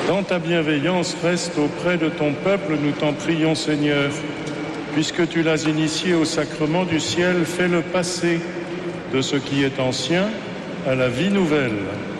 Dans ta bienveillance, reste auprès de ton peuple, nous t'en prions, Seigneur. Puisque tu l'as initié au sacrement du ciel, fais-le passer de ce qui est ancien à la vie nouvelle.